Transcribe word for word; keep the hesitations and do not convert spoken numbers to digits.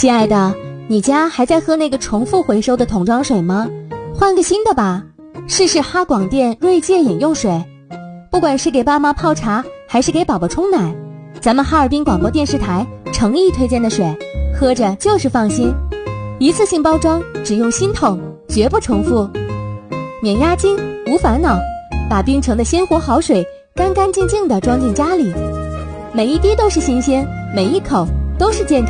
亲爱的，你家还在喝那个重复回收的桶装水吗？换个新的吧，试试哈广电锐界饮用水。不管是给爸妈泡茶，还是给宝宝冲奶，咱们哈尔滨广播电视台诚意推荐的水，喝着就是放心。一次性包装，只用新桶，绝不重复，免押金，无烦恼，把冰城的鲜活好水干干净净地装进家里，每一滴都是新鲜，每一口都是健康。